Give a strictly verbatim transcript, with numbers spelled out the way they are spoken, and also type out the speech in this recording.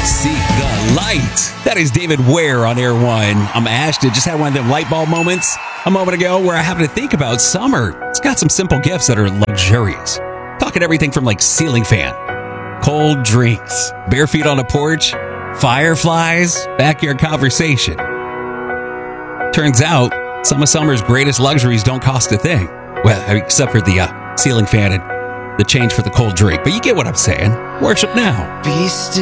See the light. That is David Ware on Air One. I'm Ashton. Just had one of them light bulb moments a moment ago where I happened to think about summer. It's got some simple gifts that are luxurious. Talking everything from like ceiling fan, cold drinks, bare feet on a porch, fireflies, backyard conversation. Turns out some of summer's greatest luxuries don't cost a thing. Well, except for the uh, ceiling fan and the change for the cold drink. But you get what I'm saying. Worship now. Be still.